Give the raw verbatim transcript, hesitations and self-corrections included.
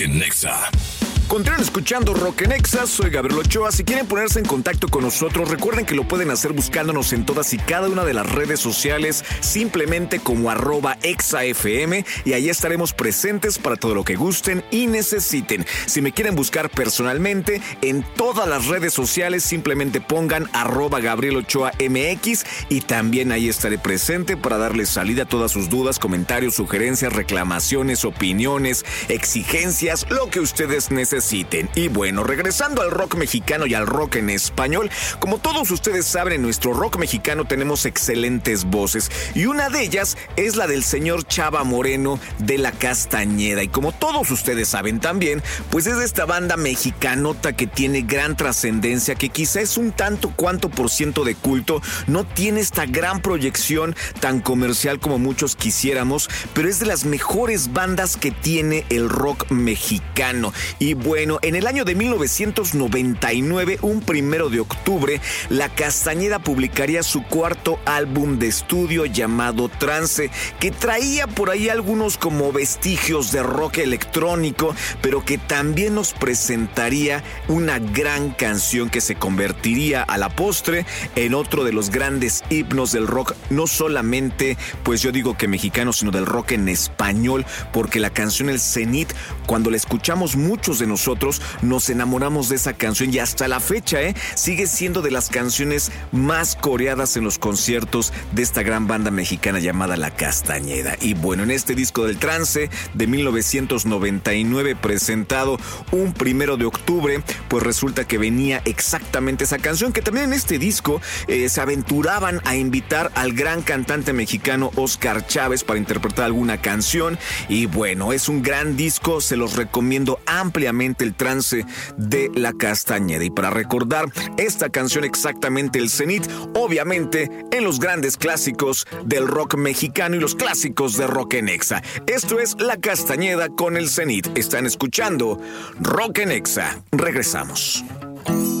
Rock en Nexa. Continúen escuchando Rock en Exa, soy Gabriel Ochoa. Si quieren ponerse en contacto con nosotros, recuerden que lo pueden hacer buscándonos en todas y cada una de las redes sociales, simplemente como arroba exafm, y ahí estaremos presentes para todo lo que gusten y necesiten. Si me quieren buscar personalmente, en todas las redes sociales simplemente pongan arroba Gabriel Ochoa M X, y también ahí estaré presente para darles salida a todas sus dudas, comentarios, sugerencias, reclamaciones, opiniones, exigencias, lo que ustedes necesiten. Y bueno, regresando al rock mexicano y al rock en español, como todos ustedes saben, en nuestro rock mexicano tenemos excelentes voces, y una de ellas es la del señor Chava Moreno de La Castañeda. Y como todos ustedes saben también, pues es de esta banda mexicanota que tiene gran trascendencia, que quizá es un tanto cuanto por ciento de culto, no tiene esta gran proyección tan comercial como muchos quisiéramos, pero es de las mejores bandas que tiene el rock mexicano. Y bueno, en el año de mil novecientos noventa y nueve, un primero de octubre, La Castañeda publicaría su cuarto álbum de estudio llamado Trance, que traía por ahí algunos como vestigios de rock electrónico, pero que también nos presentaría una gran canción que se convertiría a la postre en otro de los grandes himnos del rock, no solamente, pues yo digo que mexicano, sino del rock en español, porque la canción El Cenit, cuando la escuchamos muchos de nosotros nos enamoramos de esa canción, y hasta la fecha ¿eh? sigue siendo de las canciones más coreadas en los conciertos de esta gran banda mexicana llamada La Castañeda. Y bueno, en este disco del Trance de mil novecientos noventa y nueve, presentado un primero de octubre, pues resulta que venía exactamente esa canción, que también en este disco eh, se aventuraban a invitar al gran cantante mexicano Oscar Chávez para interpretar alguna canción. Y bueno, es un gran disco, se los recomiendo ampliamente, el Trance de La Castañeda. Y para recordar esta canción exactamente, El Cenit, obviamente en los grandes clásicos del rock mexicano y los clásicos de Rock en Exa. Esto es La Castañeda con El Cenit. Están escuchando Rock en Exa. Regresamos.